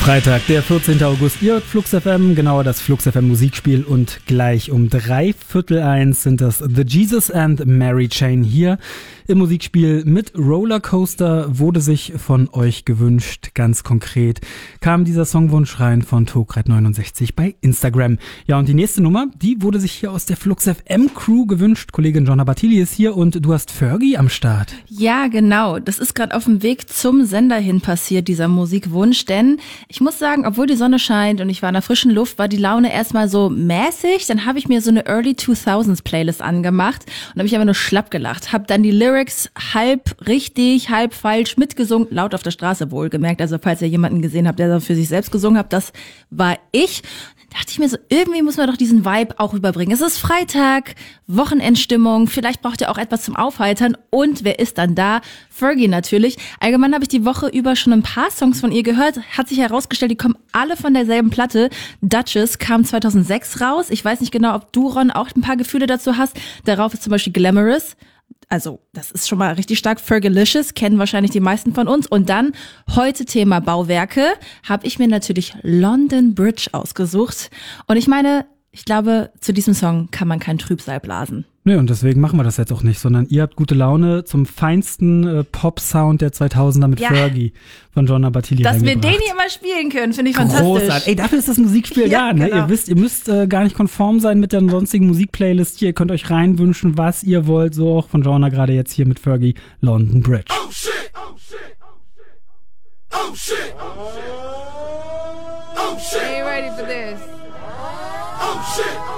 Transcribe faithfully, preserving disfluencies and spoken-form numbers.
Freitag, der vierzehnten August, ihr hört Flux F M, genauer das Flux F M Musikspiel und gleich um drei Viertel eins sind das The Jesus and Mary Chain hier im Musikspiel mit Rollercoaster. Wurde sich von euch gewünscht, ganz konkret kam dieser Songwunsch rein von Togreit neunundsechzig bei Instagram. Ja, und die nächste Nummer, die wurde sich hier aus der Flux F M Crew gewünscht. Kollegin Jonna Bartili ist hier und du hast Fergie am Start. Ja, genau. Das ist gerade auf dem Weg zum Sender hin passiert, dieser Musikwunsch, denn ich muss sagen, obwohl die Sonne scheint und ich war in der frischen Luft, war die Laune erstmal so mäßig. Dann habe ich mir so eine Early zweitausends Playlist angemacht und habe ich aber nur schlapp gelacht. Habe dann die Lyrics halb richtig, halb falsch mitgesungen, laut auf der Straße wohlgemerkt. Also falls ihr jemanden gesehen habt, der da für sich selbst gesungen hat, das war ich. Dachte ich mir so, irgendwie muss man doch diesen Vibe auch überbringen. Es ist Freitag, Wochenendstimmung, vielleicht braucht ihr auch etwas zum Aufheitern. Und wer ist dann da? Fergie natürlich. Allgemein habe ich die Woche über schon ein paar Songs von ihr gehört. Hat sich herausgestellt, die kommen alle von derselben Platte. Duchess kam zweitausendsechs raus. Ich weiß nicht genau, ob du, Ron, auch ein paar Gefühle dazu hast. Darauf ist zum Beispiel Glamorous. Also, das ist schon mal richtig stark. Fergalicious kennen wahrscheinlich die meisten von uns. Und dann, heute Thema Bauwerke, habe ich mir natürlich London Bridge ausgesucht. Und ich meine, ich glaube, zu diesem Song kann man kein Trübsal blasen. Nö, und deswegen machen wir das jetzt auch nicht, sondern ihr habt gute Laune zum feinsten äh, Pop-Sound der zweitausender mit ja. Fergie von Jonna Bartili Dass wir den hier mal spielen können, finde ich fantastisch. Großartig. Ey, dafür ist das Musikspiel ja, da, ne? Genau. Ihr wisst, ihr müsst äh, gar nicht konform sein mit der sonstigen Musikplaylist hier. Ihr könnt euch reinwünschen, was ihr wollt. So auch von Jonna gerade jetzt hier mit Fergie, London Bridge. Oh shit, oh shit, oh shit, oh shit, oh shit. Are you ready for this? Oh shit.